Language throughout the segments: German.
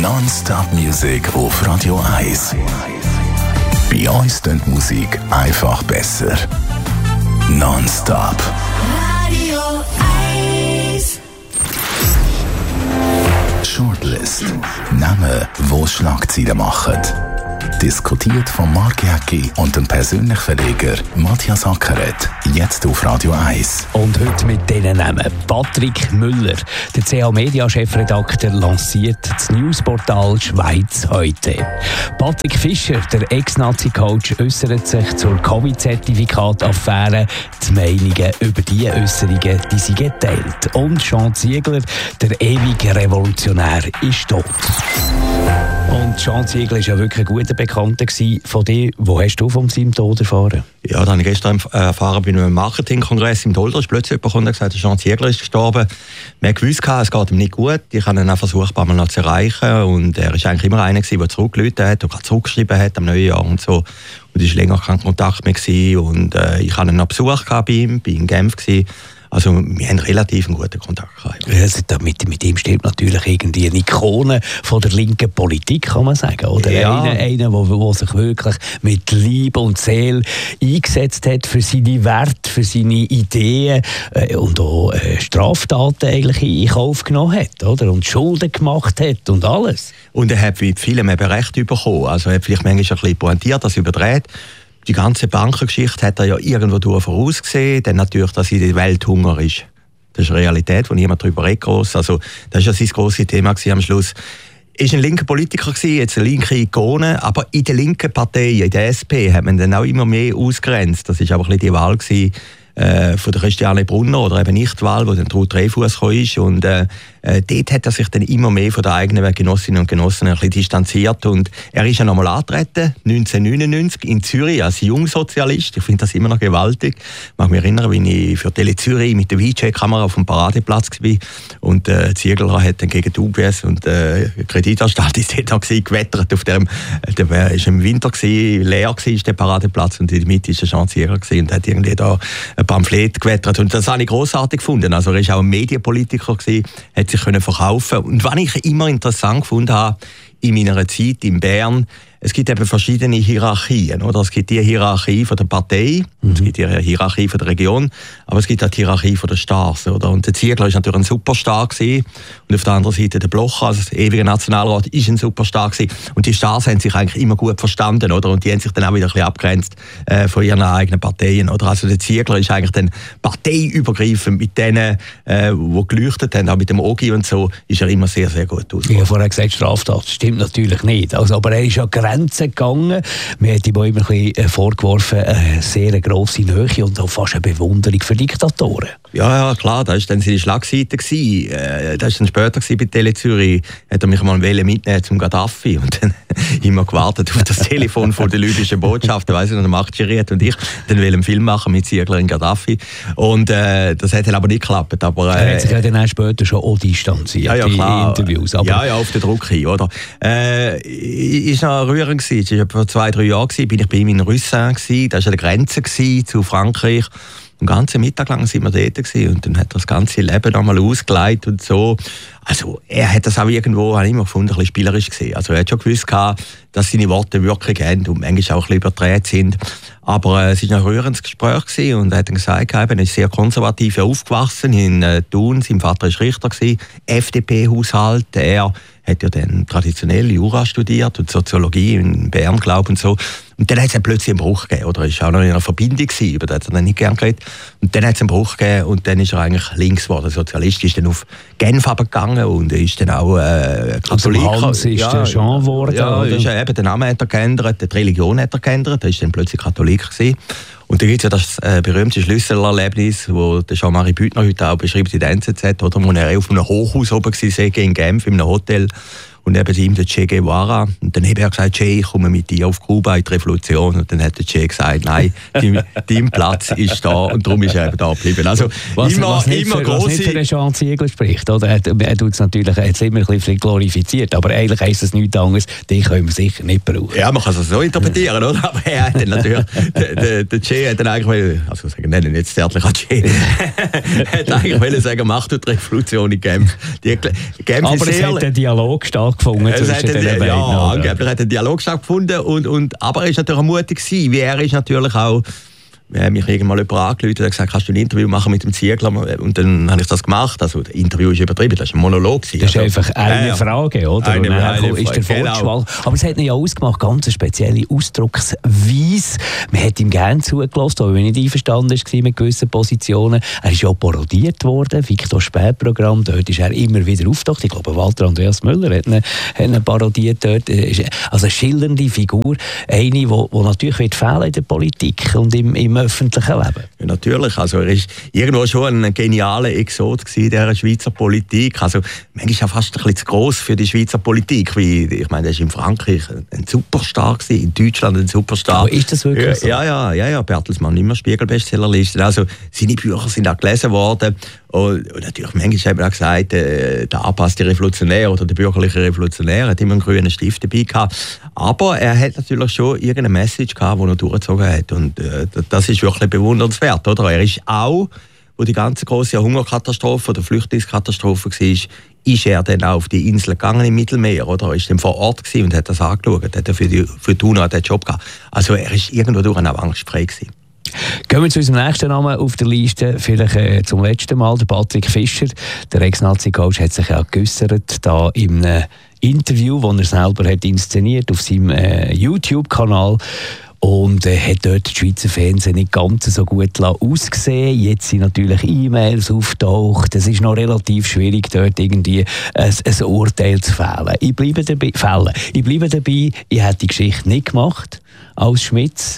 Non-Stop Music auf Radio 1. Bei uns klingt die Musik einfach besser. Non-Stop. Radio 1. Shortlist. Namen, die Schlagzeilen machen. Diskutiert von Marc Jäcki und dem persönlichen Verleger Matthias Ackeret. Jetzt auf Radio 1. Und heute mit diesen Namen. Patrick Müller, der CA-Media-Chefredakteur, lanciert das Newsportal Schweiz heute. Patrick Fischer, der Ex-Nazi-Coach, äußert sich zur Covid-Zertifikat-Affäre. Die Meinungen über diese Äußerungen, die sind geteilt. Und Sean Ziegler, der ewige Revolutionär, ist tot. Und Sean Ziegler war ja wirklich ein guter Bekannter von dir. Wo hast du von seinem Tod erfahren? Ja, das habe ich gestern erfahren bei einem Marketingkongress im Dolder. Ist plötzlich jemand gekommen und gesagt, Sean Ziegler ist gestorben. Wir haben gewusst, es geht ihm nicht gut. Ich habe ihn auch versucht, ein paar Mal noch zu erreichen. Und er war eigentlich immer einer, der zurückgerufen hat und gerade zurückgeschrieben hat am neuen Jahr und so. Und es war länger kein Kontakt mehr gewesen. Und ich hatte einen Besuch bei ihm, bei in Genf gewesen. Also wir haben relativ einen guten Kontakt gehabt. Ja, mit ihm steht natürlich irgendwie eine Ikone von der linken Politik, kann man sagen. Oder ja. Einer, der sich wirklich mit Liebe und Seele eingesetzt hat für seine Werte, für seine Ideen und auch Straftaten eigentlich in Kauf genommen hat, oder? Und Schulden gemacht hat und alles. Und er hat mit vielem eben Recht bekommen. Also er hat vielleicht manchmal ein bisschen pointiert, das überdreht. Die ganze Bankengeschichte hat er ja irgendwo vorausgesehen. Dann natürlich, dass in der Welt Hunger ist. Das ist eine Realität, wo niemand darüber redet. Also, das war ja sein grosses Thema am Schluss. Er war ein linker Politiker, jetzt eine linke Ikone, aber in der linken Partei, in der SP, hat man dann auch immer mehr ausgrenzt. Das war aber ein bisschen die Wahl von der Christiane Brunner, oder eben nicht die Wahl, wo dann Ruth Dreifuss ist. Und dort hat er sich dann immer mehr von den eigenen Genossinnen und Genossen ein bisschen distanziert. Und er ist ja nochmal angetreten, 1999 in Zürich als Jungsozialist. Ich finde das immer noch gewaltig. Ich mag mich erinnern, wie ich für Tele Zürich mit der VJ-Kamera auf dem Paradeplatz war. Und Ziegler hat dann gegen die UBS und Kreditanstalt ist dort noch gewettert. Der war im Winter leer war der Paradeplatz und in der Mitte war der Sean Ziegler und hat irgendwie da ein Pamphlet gewettert. Und das habe ich grossartig gefunden. Also er war auch ein Medienpolitiker, hat sich verkaufen können. Und was ich immer interessant gefunden habe, in meiner Zeit in Bern, es gibt eben verschiedene Hierarchien. Oder? Es gibt die Hierarchie von der Partei, es gibt die Hierarchie von der Region, aber es gibt auch die Hierarchie von der Stars. Oder? Und der Ziegler war natürlich ein Superstar gewesen. Und auf der anderen Seite der Blocher, also der ewige Nationalrat, ist ein Superstar gewesen. Und die Stars haben sich eigentlich immer gut verstanden. Oder? Und die haben sich dann auch wieder ein bisschen abgegrenzt von ihren eigenen Parteien. Oder? Also der Ziegler ist eigentlich dann parteiübergreifend mit denen, die geleuchtet haben, auch mit dem Ogi und so, ist er immer sehr, sehr gut ausgegangen. Ich habe vorher gesagt, Straftat stimmt natürlich nicht. Also, aber er ist ja Grenzen gegangen. Man hat ihm auch immer ein bisschen vorgeworfen, eine sehr grosse Nähe und auch fast eine Bewunderung für Diktatoren. Ja, klar, das war dann seine Schlagseite. Das war dann später bei Tele Zürich. Hat er mich mal mitnehmen zum Gaddafi und dann immer gewartet auf das Telefon von der libyschen Botschaft. Da weiss ich noch, der Machtgeriet und ich dann einen Film machen mit Ziegler in Gaddafi. Und das hat dann aber nicht geklappt. Aber, er hat sich ja dann auch später schon auch distanziert in Interviews. Aber ja, auf den Druck hin, oder? Ist noch rührend gewesen. Vor 2-3 Jahren bin ich bei ihm in Rüsselsheim gewesen. Das war an der Grenze zu Frankreich. Den ganzen Mittag lang sind wir dort gewesen. Und dann hat er das ganze Leben nochmal ausgelegt und so. Also, er hat das auch irgendwo, habe ich immer gefunden, ein bisschen spielerisch gesehen. Also, er hat schon gewusst, dass seine Worte Wirkung haben und manchmal auch ein bisschen überdreht sind. Aber es war ein rührendes Gespräch gewesen und er hat dann gesagt, er ist sehr konservativ aufgewachsen in Thun. Sein Vater war Richter gewesen, FDP-Haushalt. Er hat ja dann traditionell Jura studiert und Soziologie in Bern, glaube ich, und so. Und dann hat es plötzlich einen Bruch gegeben, oder? Er war auch noch in einer Verbindung gewesen, über das hat er dann nicht gern geredet. Und dann hat es einen Bruch gegeben und dann ist er eigentlich links geworden. Der Sozialist ist dann auf Genf gegangen und er ist dann auch Katholik. Also Hans ist der Jean geworden. Ja, ist eben, der Name hat er geändert, die Religion hat er geändert, er ist dann plötzlich Katholik gewesen. Und da gibt es ja das berühmte Schlüsselerlebnis, das der Jean-Marie Büttner heute auch beschreibt in der NZZ, oder, wo er auf einem Hochhaus oben war, in Genf, in einem Hotel. Und neben ihm der Che Guevara. Und dann hat er gesagt, Che, ich komme mit dir auf Kuba in die Revolution. Und dann hat der Che gesagt, nein, dein Platz ist da. Und darum ist er eben da geblieben. Also, was nicht für den Sean Ziegler spricht. Oder? Er tut es natürlich immer ein bisschen glorifiziert. Aber eigentlich heisst es nichts anderes. Den können wir sicher nicht brauchen. Ja, man kann es so interpretieren, oder? Aber er hat dann natürlich, der Che hat dann eigentlich, also sagen, nennen nicht zärtlich an Che, hat eigentlich sagen, mach du die Revolution in Genf. Aber es hat einen Dialog stattgefunden. stattgefunden zwischen den beiden. Ja, angeblich hat ein Dialog stattgefunden, aber er ist natürlich mutig gewesen, wie er ist natürlich auch. Wir haben mich irgendwann jemand angerufen und gesagt, kannst du ein Interview machen mit dem Ziegler? Und dann habe ich das gemacht. Also, das Interview ist übertrieben, das ist ein Monolog. Das ist einfach eine Frage, oder? Eine ist der Fortschwall. Aber es hat ihn ja ausgemacht, ganz eine spezielle Ausdrucksweise. Man hat ihm gerne zugelassen, auch wenn er nicht einverstanden war mit gewissen Positionen. Er ist ja auch parodiert worden, Victor Spätprogramm, dort ist er immer wieder auftaucht. Ich glaube, Walter Andreas Müller hat ihn parodiert dort. Also eine schillernde Figur, eine, die natürlich wird fehlen in der Politik und im öffentlichen Leben. Ja, natürlich. Also er ist irgendwo schon ein genialer Exot in dieser Schweizer Politik. Also manchmal ist er fast ein bisschen zu gross für die Schweizer Politik. Ich meine, er ist in Frankreich ein Superstar gewesen, in Deutschland ein Superstar. Aber ist das wirklich so? Ja. Bertelsmann immer Spiegel-Bestsellerliste. Also seine Bücher sind auch gelesen worden. Und natürlich, manchmal hat man auch gesagt, der angepasste Revolutionär oder der bürgerliche Revolutionär hat immer einen grünen Stift dabei gehabt. Aber er hat natürlich schon irgendeine Message gehabt, die er durchgezogen hat. Und das ist wirklich bewundernswert, oder? Er ist auch, wo die ganze große Hungerkatastrophe oder Flüchtlingskatastrophe war, ist er dann auch auf die Insel gegangen im Mittelmeer, oder? Er ist dann vor Ort gewesen und hat das angeschaut. Hat er für die UNO den Job gehabt. Also er ist irgendwo durch auch angstfrei gewesen. Gehen wir zu unserem nächsten Namen auf der Liste, vielleicht zum letzten Mal, der Patrick Fischer. Der Ex-Nazi-Coach hat sich auch geäussert, da im Interview, das er selber hat inszeniert auf seinem YouTube-Kanal. Und hat dort das Schweizer Fernsehen nicht ganz so gut ausgesehen. Jetzt sind natürlich E-Mails auftaucht. Es ist noch relativ schwierig, dort irgendwie ein Urteil zu fällen. Ich bleibe dabei, ich hätte die Geschichte nicht gemacht als Schmitz.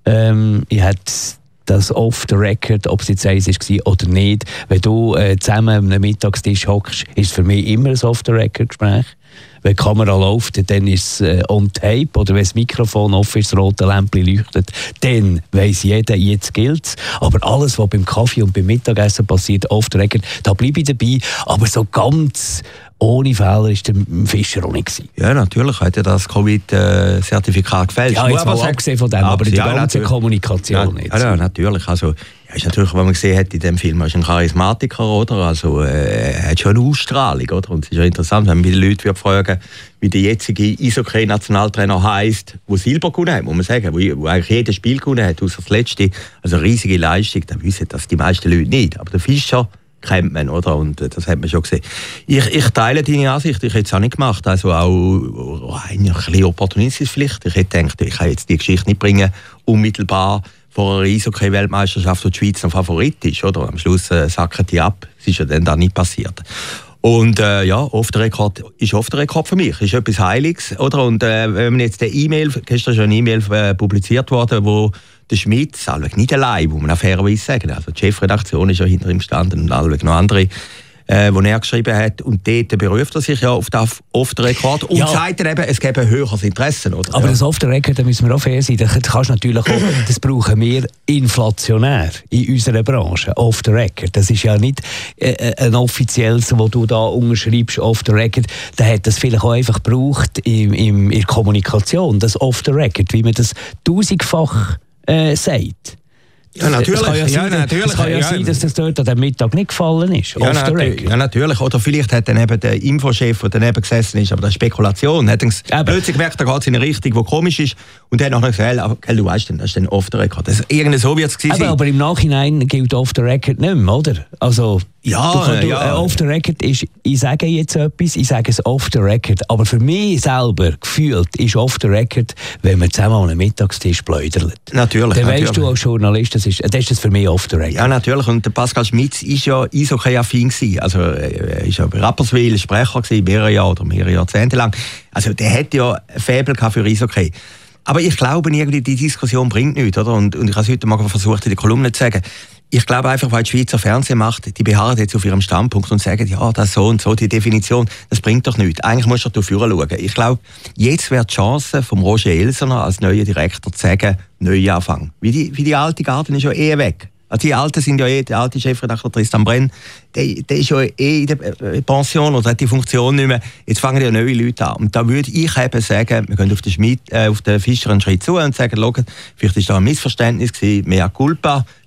Ich hätte das off the record, ob es jetzt eins war oder nicht. Wenn du zusammen an einem Mittagstisch hockst, ist es für mich immer ein off the record Gespräch. Wenn die Kamera läuft, dann ist es on tape. Oder wenn das Mikrofon offen ist, das rote Lämpchen leuchtet, dann weiss jeder, jetzt gilt es. Aber alles, was beim Kaffee und beim Mittagessen passiert, off the record, da bleibe ich dabei. Aber so ganz ohne Fehler war der Fischer auch nicht. Ja, natürlich hat er das Covid-Zertifikat gefälscht. Ja, jetzt mal abgesehen von dem, aber in der ganzen Kommunikation nicht. Ja, natürlich. Also, ist natürlich, was man gesehen hat in dem Film, er ist ein Charismatiker, oder? Also, er hat schon eine Ausstrahlung, oder? Und es ist ja interessant, wenn man die Leute fragen, wie der jetzige Eishockey-Nationaltrainer heisst, der Silber gewonnen hat, muss man sagen, wo eigentlich jedes Spiel gewonnen hat, außer das letzte. Also, eine riesige Leistung, da wissen das die meisten Leute nicht. Aber der Fischer kennt man, oder? Und das hat man schon gesehen. Ich teile deine Ansicht, ich hätte es auch nicht gemacht. Also auch ein bisschen opportunistisch vielleicht. Ich hätte gedacht, ich kann jetzt die Geschichte nicht bringen, unmittelbar vor einer Eishockey-Weltmeisterschaft, wo die Schweiz ein Favorit ist, oder? Am Schluss sacken die ab. Das ist ja dann da nicht passiert. Und off the record ist off the record für mich. Ist etwas Heiliges, oder? Und wenn man jetzt gestern schon eine E-Mail publiziert worden, wo der Schmitz, allweg nicht allein, muss man auch fairerweise sagen. Also die Chefredaktion ist ja hinter ihm gestanden und allweg noch andere, die er geschrieben hat. Und dort beruft er sich ja auf das Off the Record und sagt dann eben, es gäbe ein höheres Interesse. Oder? Aber das Off the Record, da müssen wir auch fair sein. Das kannst natürlich auch, das brauchen wir inflationär in unserer Branche. Off the Record. Das ist ja nicht ein offizielles, das du da unterschreibst, Off the Record. Da hat das vielleicht auch einfach gebraucht in der Kommunikation, das Off the Record, wie man das tausendfach sagt. Ja, natürlich. Es kann ja sein, dass das dort an dem Mittag nicht gefallen ist. Ja, natürlich. Oder vielleicht hat dann eben der Infochef, der daneben gesessen ist, aber das ist Spekulation. Hat dann plötzlich gemerkt, da geht es in eine Richtung, die komisch ist. Und dann hat er gesagt, du weißt, das ist dann off the record. Irgendwie so wird es gewesen sein. Aber im Nachhinein gilt off the record nicht mehr, oder? Also, off the record ist, ich sage jetzt etwas, ich sage es off the record. Aber für mich selber gefühlt ist off the record, wenn man zusammen an einem Mittagstisch pläudert. Natürlich. Dann weißt du als Journalist, das ist das für mich off the record. Ja, natürlich. Und der Pascal Schmitz war ja Eishockey-affin gewesen. Also, er war ja bei Rapperswil Sprecher gewesen, mehrere Jahrzehnte lang. Also, der hat ja ein Faible für Eishockey. Aber ich glaube, irgendwie die Diskussion bringt nichts, oder? Und ich habe es heute Morgen versucht, in der Kolumne zu sagen. Ich glaube einfach, weil die Schweizer Fernsehen macht, die beharren jetzt auf ihrem Standpunkt und sagen, ja, das so und so, die Definition, das bringt doch nichts. Eigentlich musst du dafür schauen. Ich glaube, jetzt wäre die Chance vom Roger Elsener als neuer Direktor zu sagen, Neuanfang. Wie die alte Garde ist ja weg. Also die Alten sind ja der alte Chefredakteur Tristan Brenn, der ist ja in der Pension oder hat die Funktion nicht mehr. Jetzt fangen ja neue Leute an. Und da würde ich eben sagen, wir gehen auf den Fischer einen Schritt zu und sagen, schau, vielleicht ist da ein Missverständnis gewesen, mea culpa,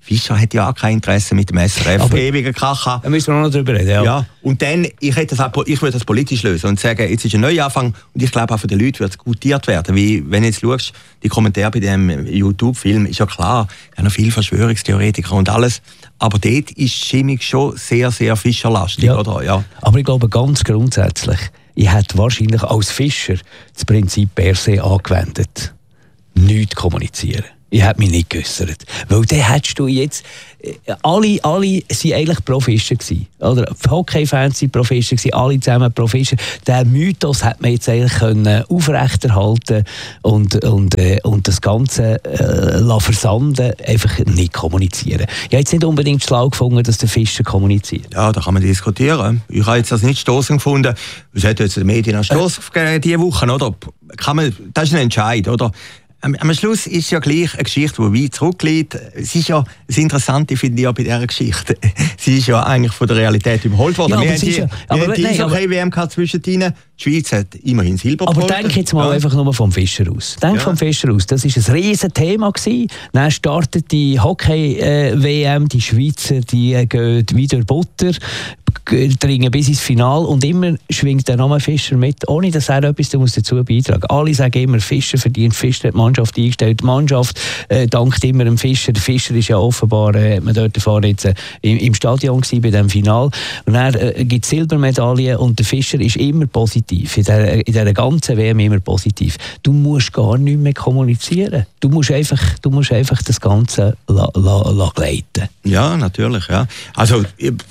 Fischer hat ja auch kein Interesse mit dem SRF, ewigen Krach. Da müssen wir noch drüber reden, ja. Und dann, ich würde das politisch lösen und sagen, jetzt ist ein Neuanfang und ich glaube auch für die Leute wird es gutiert werden. Wie, wenn du jetzt schaust, die Kommentare bei dem YouTube-Film, ist ja klar, es gibt noch viele Verschwörungstheoretiker und alles, aber dort ist die Chemik schon sehr, sehr fischerlastig, oder? Ja. Aber ich glaube ganz grundsätzlich, ich hätte wahrscheinlich als Fischer das Prinzip per se angewendet. Nichts kommunizieren. Ich habe mich nicht geäussert. Weil dann hättest du jetzt... Alle waren eigentlich Pro-Fischer gewesen. Oder Hockey-Fans waren Pro-Fischer gewesen, alle zusammen Pro-Fischer. Den Mythos hätte man jetzt eigentlich können aufrechterhalten und das Ganze versanden, einfach nicht kommunizieren. Ich habe jetzt nicht unbedingt schlau gefunden, dass der Fischer kommuniziert. Ja, da kann man diskutieren. Ich habe jetzt das nicht stossend gefunden. Es hat jetzt in den Medien einen Stoss gegeben diese Woche, oder? Das ist ein Entscheid, oder? Am Schluss ist es ja gleich eine Geschichte, die weit zurückliegt. Es ist ja das Interessante, finde ich, auch bei dieser Geschichte. Sie ist ja eigentlich von der Realität überholt worden. Ja, wir haben die Eishockey-WM zwischendrin. Die Schweiz hat immerhin Silber geholt. Aber denk jetzt mal einfach nur vom Fischer aus. Vom Fischer aus. Das war ein riesen Thema gewesen. Dann startet die Hockey-WM, die Schweizer, die gehen wieder Butter, dringen bis ins Finale und immer schwingt der Name Fischer mit, ohne dass er etwas dazu beitragen muss. Alle sagen immer, Fischer verdient, Fischer hat die Mannschaft eingestellt, die Mannschaft dankt immer dem Fischer. Der Fischer ist ja offenbar, man dort erfahren, jetzt im Stadion gewesen bei diesem Finale. Und er gibt Silbermedaillen und der Fischer ist immer positiv. In dieser ganzen WM immer positiv. Du musst gar nicht mehr kommunizieren. Du musst einfach das Ganze gleiten. Ja, natürlich. Ja. Also,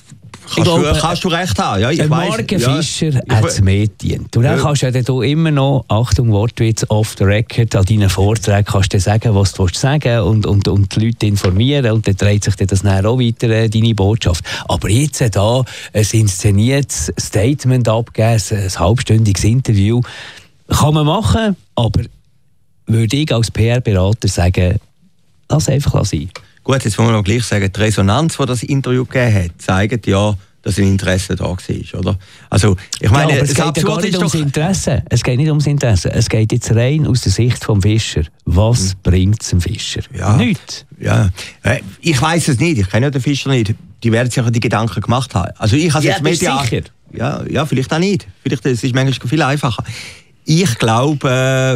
kannst du recht haben. Ja, ich Marke Fischer hat es mehr gedient. Und dann kannst du ja immer noch, Achtung, Wortwitz, off the record, an deinen Vorträgen kannst du sagen, was du sagen willst und die Leute informieren und dann dreht sich das dann auch weiter, deine Botschaft. Aber jetzt da ein inszeniertes Statement abgeben, ein halbstündiges Interview, kann man machen, aber würde ich als PR-Berater sagen, lass einfach sein. Gut, jetzt muss man noch gleich sagen, die Resonanz, die das Interview gegeben hat, zeigt ja, dass ein Interesse da war, oder? Also, ich meine, aber es geht ja gar nicht ums Interesse. Es geht nicht ums Interesse. Es geht jetzt rein aus der Sicht vom Fischer. Was bringt es dem Fischer? Ja, nichts. Ja. Ich weiss es nicht. Ich kenne ja den Fischer nicht. Die werden sich die Gedanken gemacht haben. Also ich habe jetzt medial. Sicher. Ja, vielleicht auch nicht. Vielleicht ist es manchmal viel einfacher. Ich glaube,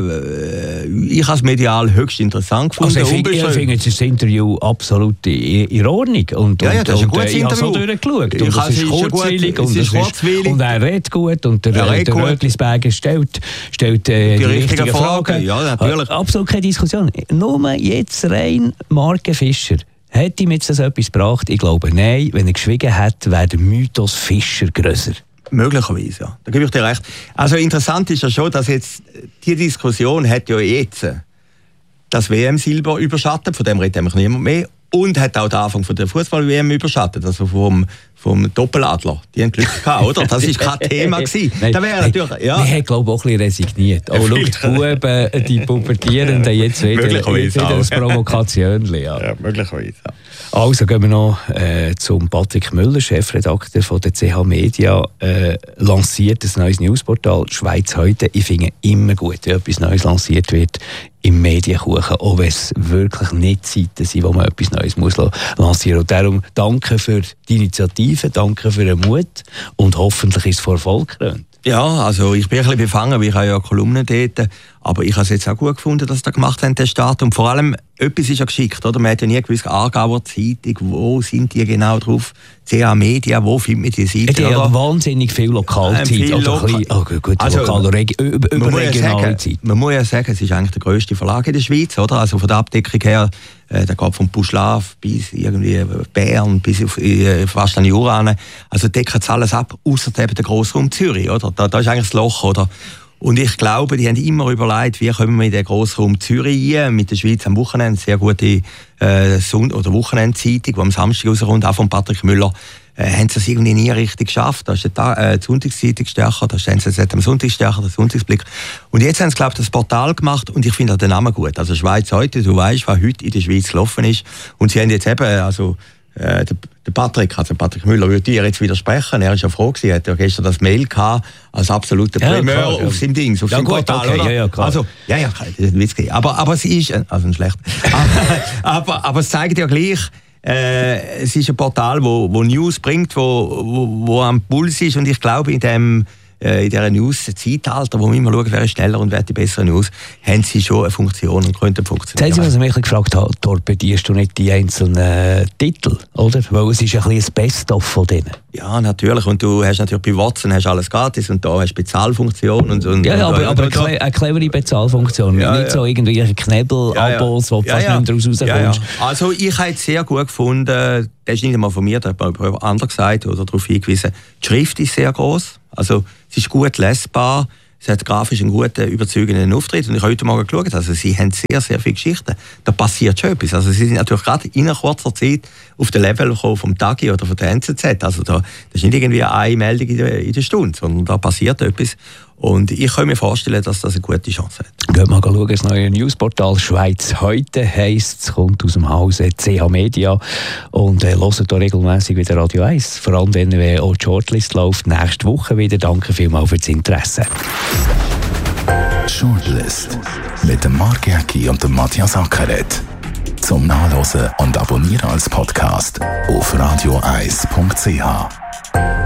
ich habe es medial höchst interessant gefunden. Also ich finde das Interview absolut in Ordnung. Und das ist ein gutes Interview. Ich habe so durchgeschaut. Und es ist kurzweilig und er redet gut und der Rötlisberger stellt die richtigen Fragen. Ja, natürlich. Absolut keine Diskussion. Nur jetzt rein Marke Fischer. Hätte ihm jetzt das etwas gebracht? Ich glaube, nein. Wenn er geschwiegen hat, wäre der Mythos Fischer grösser. Möglicherweise, ja. Da gebe ich dir recht. Also interessant ist ja schon, dass jetzt die Diskussion hat ja jetzt das WM-Silber überschattet, von dem redet nämlich niemand mehr, und hat auch den Anfang von der Fußball-WM überschattet, also vom Doppeladler. Die haben Glück gehabt, oder? Das war kein Thema gewesen. Nein, da wäre natürlich, ja. Man hat, glaube ich, auch ein bisschen resigniert. Oh, schau, die Buben, die Pubertierenden, jetzt wieder das Provokationchen. Ja, möglicherweise, ja. Also gehen wir noch zum Patrick Müller, Chefredakteur von der CH Media, lanciert ein neues Newsportal «Schweiz heute». Ich finde immer gut, wenn etwas Neues lanciert wird im Medienkuchen, auch wenn es wirklich nicht Zeiten sind, wo man etwas Neues muss lancieren muss. Und darum danke für die Initiative, danke für den Mut und hoffentlich ist es vor Erfolg gekrönt. Ja, also ich bin ein bisschen befangen, weil ich habe ja Kolumnen dort, aber ich habe es jetzt auch gut gefunden, dass sie das gemacht haben, den Start. Und vor allem, etwas ist ja geschickt, oder? Man hat ja nie gewusst, Aargauer Zeitung, wo sind die genau drauf? CA Media, wo findet man die Seite? Die haben wahnsinnig viel Lokalzeit, überregionale Zeit. Man muss ja sagen, es ist eigentlich der grösste Verlag in der Schweiz, oder? Also von der Abdeckung her, der geht von Buschlav bis irgendwie Bern, bis auf fast an Jura. Also decken es alles ab, ausser eben der Grossraum Zürich, oder? Da ist eigentlich das Loch, oder? Und ich glaube, die haben immer überlegt, wie kommen wir in den Grossraum Zürich rein, mit der Schweiz am Wochenende, sehr gute Wochenendzeitung, die am Samstag rauskommt, auch von Patrick Müller, haben sie es irgendwie nie richtig geschafft. Da ist die Sonntagszeitung stärker, da stehen sie am Sonntag stärker, der Sonntagsblick. Und jetzt haben sie, glaube ich, das Portal gemacht und ich finde auch den Namen gut. Also Schweiz heute, du weißt, was heute in der Schweiz gelaufen ist. Und sie haben jetzt eben, also der Patrick Müller würde dir jetzt widersprechen. Er war ja froh gewesen, er hat ja gestern das Mail gehabt, als absoluter Primär auf seinem Dings, auf seinem Portal, okay, oder? Ja, klar. Also, das ist ein Witz gewesen. Aber es ist, also ein schlecht. aber es zeigt ja gleich, Es ist ein Portal, wo News bringt, wo am Puls ist, und ich glaube, in dieser News-Zeitalter, wo wir immer schauen, wer ist schneller und wer hat die bessere News, haben sie schon eine Funktion und könnten funktionieren. Jetzt haben Sie, was ich mich gefragt habe, torpedierst du nicht die einzelnen Titel, oder? Weil es ist ein bisschen ein Best-of von denen. Ja, natürlich. Und du hast natürlich bei Watson hast alles gratis und da hast du Bezahlfunktion. Aber eine clevere Bezahlfunktion. Ja, nicht so irgendwelche Knebel-Abos, wo du fast nicht daraus rauskommst. Ja. Also ich habe es sehr gut gefunden, das ist nicht einmal von mir, da hat jemand anderes gesagt oder darauf hingewiesen, die Schrift ist sehr gross, also es ist gut lesbar, es hat grafisch einen guten, überzeugenden Auftritt, und ich habe heute Morgen geschaut, also sie haben sehr, sehr viele Geschichten, da passiert schon etwas, also sie sind natürlich gerade in kurzer Zeit auf den Level gekommen vom Tagi oder von der NZZ, also das ist nicht irgendwie eine Meldung in der Stunde, sondern da passiert etwas, und ich kann mir vorstellen, dass das eine gute Chance hat. Geht mal schauen, das neue Newsportal Schweiz heute heisst, es kommt aus dem Hause CH Media, und hört hier regelmässig wieder Radio 1, vor allem dann, wenn auch die Shortlist läuft, nächste Woche wieder. Danke vielmals für das Interesse. Shortlist mit dem Mark Jäcki und dem Matthias Ackeret. Zum Nachlesen und Abonnieren als Podcast auf radio1.ch.